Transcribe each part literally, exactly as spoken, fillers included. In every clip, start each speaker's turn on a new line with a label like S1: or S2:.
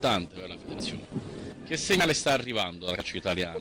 S1: importante per la federazione. Che segnale sta arrivando dal calcio italiano?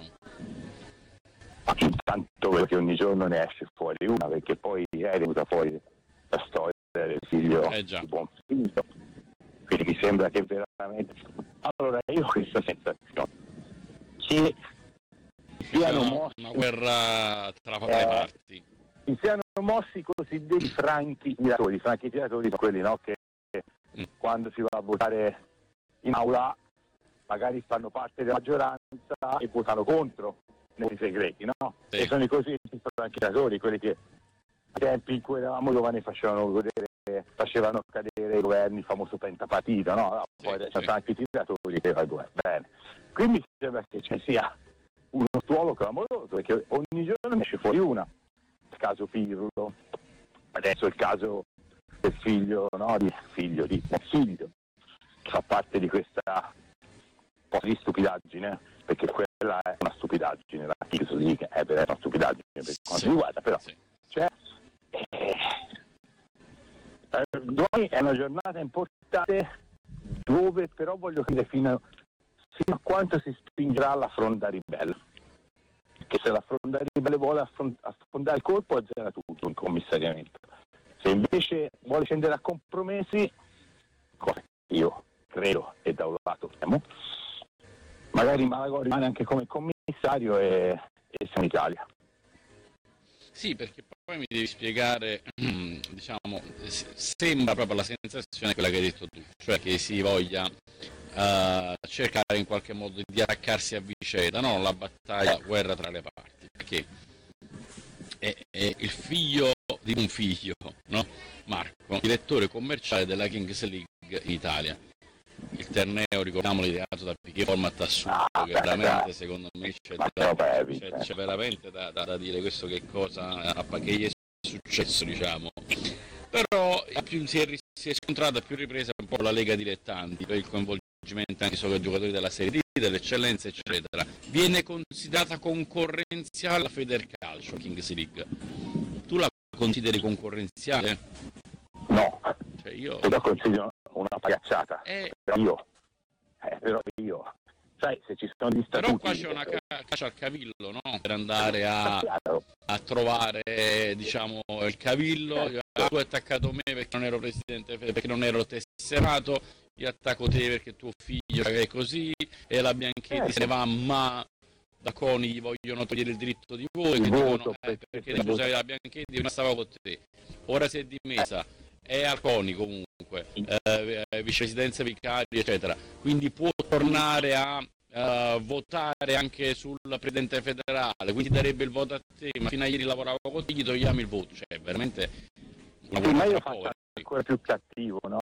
S2: Ma intanto perché ogni giorno ne esce fuori una, perché poi è venuta fuori la storia del figlio
S1: eh già.
S2: di buon figlio, quindi mi sembra che veramente, allora io ho questa sensazione che siano mossi
S1: una guerra tra
S2: eh,
S1: le parti,
S2: si siano mossi i cosiddetti franchi tiratori. Franchi tiratori sono quelli, no, che mm. quando si va a votare in aula magari fanno parte della maggioranza e votano contro nei segreti, no? Sì. E sono i cosiddetti franchi tiratori, quelli che a tempi in cui eravamo giovani facevano godere, facevano cadere i governi, il famoso pentapartito, no? no
S1: sì,
S2: poi
S1: sì.
S2: c'è tanti tiratori che va il governo. Bene. Quindi sembra che ci sia uno stuolo clamoroso, perché ogni giorno ne esce fuori una. Il caso Pirlo, adesso il caso del figlio, no? Di figlio di figlio, che fa parte di questa po' di stupidaggine, perché quella è una stupidaggine, la Kings League è vera, una stupidaggine per quanto
S1: sì.
S2: riguarda, però
S1: Sì.
S2: Cioè, eh, eh, domani è una giornata importante dove però voglio chiedere fino, fino a quanto si spingerà la fronda ribelle, che se la fronda ribelle vuole affront- affondare il colpo azzera tutto il commissariamento, se invece vuole scendere a compromessi, cosa io credo e da un lato temo, magari Malagò rimane anche come commissario e, e siamo in Italia.
S1: Sì, perché poi mi devi spiegare, diciamo, sembra proprio la sensazione quella che hai detto tu, cioè che si voglia uh, cercare in qualche modo di attaccarsi a vicenda, no? La battaglia, la guerra tra le parti, perché è, è il figlio di un figlio, no? Marco, direttore commerciale della Kings League in Italia. Il torneo, ricordiamolo, ideato da Piqué, format assurdo, ah, che veramente secondo me c'è, da, c'è, c'è veramente da, da, da dire questo che cosa che gli è successo, diciamo. Però più si è, si è scontrata a più riprese un po' la Lega Dilettanti per il coinvolgimento anche solo dei giocatori della Serie D, dell'eccellenza, eccetera. Viene considerata concorrenziale la Federcalcio, Kings League. Tu la consideri concorrenziale?
S2: No,
S1: cioè io
S2: te la considero una pagazzata.
S1: Eh...
S2: Però io, eh, però io, sai, se ci sono gli statuti...
S1: Però qua c'è una ca- caccia al cavillo, no? Per andare a, a trovare, diciamo, il cavillo. Tu hai attaccato me perché non ero presidente, perché non ero tesserato, io attacco te perché tuo figlio è così, e la Bianchetti eh, se ne va, ma da CONI gli vogliono togliere il diritto di voto,
S2: il
S1: dicono,
S2: voto
S1: eh, perché scusa, la Bianchetti non stava con te, ora si è dimessa, è al CONI comunque. Eh, vicepresidenza vicaria eccetera, quindi può tornare a uh, votare anche sul presidente federale, quindi darebbe il voto a te, ma fino a ieri lavoravo con te, gli togliamo il voto, cioè veramente
S2: una sì, ma io faccio ancora più cattivo, no?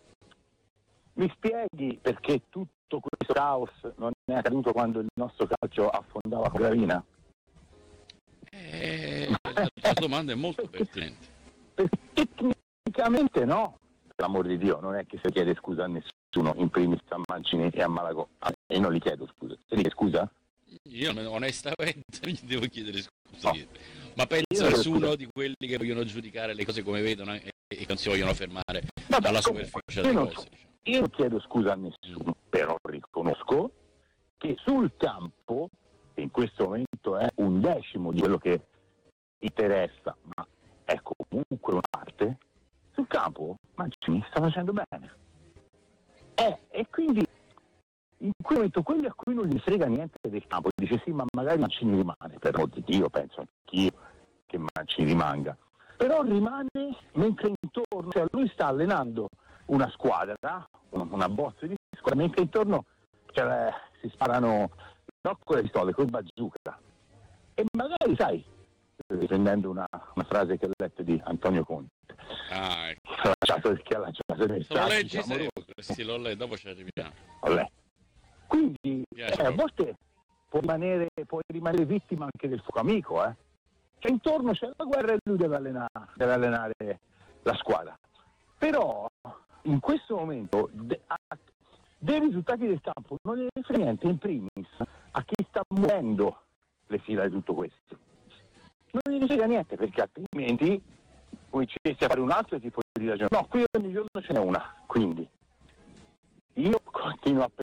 S2: Mi spieghi perché tutto questo caos non è accaduto quando il nostro calcio affondava con Gravina?
S1: Eh, la tua domanda è molto pertinente.
S2: Perché tecnicamente no, per l'amor di Dio, non è che si chiede scusa a nessuno, in primis a Mancini e a Malagò, e non gli chiedo scusa. Se gli scusa?
S1: Io onestamente non gli devo chiedere scusa, no. Ma penso su uno di quelli che vogliono giudicare le cose come vedono e, e non si vogliono fermare Vabbè, dalla superficie delle
S2: non,
S1: cose. Diciamo.
S2: Io non chiedo scusa a nessuno, però riconosco che sul campo, che in questo momento è un decimo di quello che interessa, ma è comunque una parte, sul campo Mancini sta facendo bene. Eh, e quindi in quel momento quelli a cui non gli frega niente del campo, dice sì, ma magari Mancini rimane, per amor di Dio, penso anch'io che Mancini rimanga. Però rimane mentre intorno, cioè lui sta allenando una squadra, una, una bozza di squadra, mentre intorno cioè, si sparano non con le pistole, col bazooka. E magari, sai, riprendendo una, una frase che ho letto di Antonio Conte,
S1: ah, ecco.
S2: che ha lasciato il messaggio.
S1: Lo leggi sempre, sì, lo leggi, dopo ci arriviamo.
S2: Quindi eh, a volte può rimanere, può rimanere vittima anche del fuoco amico, eh. Cioè intorno c'è la guerra e lui deve allenare, deve allenare la squadra. Però in questo momento de, a, dei risultati del campo non ne frega niente, in primis a chi sta muovendo le fila di tutto questo. Non ne frega niente, perché altrimenti come ci a fare un altro tipo di ragione. No, qui ogni giorno ce n'è una, quindi io continuo a